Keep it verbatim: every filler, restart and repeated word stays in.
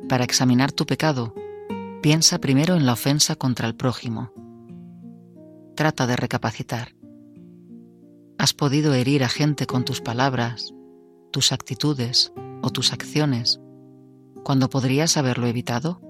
Para examinar tu pecado, piensa primero en la ofensa contra el prójimo. Trata de recapacitar. ¿Has podido herir a gente con tus palabras, tus actitudes o tus acciones cuando podrías haberlo evitado?